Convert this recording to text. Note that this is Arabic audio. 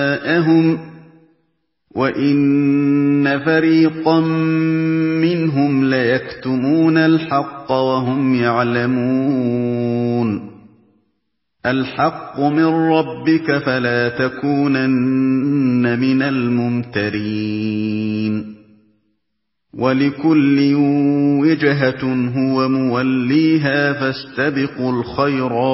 جاءهم وَإِنَّ فَرِيقًا مِّنْهُمْ لَيَكْتُمُونَ الْحَقَّ وَهُمْ يَعْلَمُونَ الْحَقُّ مِن رَّبِّكَ فَلَا تَكُونَنَّ مِنَ الْمُمْتَرِينَ وَلِكُلٍّ وِجْهَةٌ هُوَ مُوَلِّيهَا فَاسْتَبِقُوا الْخَيْرَاتِ